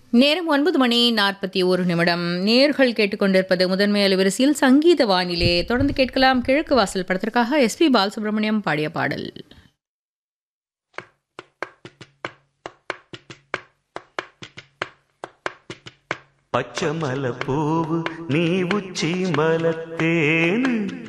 நேரம் 9:41 நேர்கள் கேட்டுக்கொண்டிருப்பது முதன்மை அலைவரிசையில் சங்கீத வானிலே. தொடர்ந்து கேட்கலாம் கிழக்கு வாசல் படத்திற்காக எஸ்பி பாலசுப்ரமணியம் பாடிய பாடல். பச்சை மலை பூவு நீ உச்சி மலத்தேனு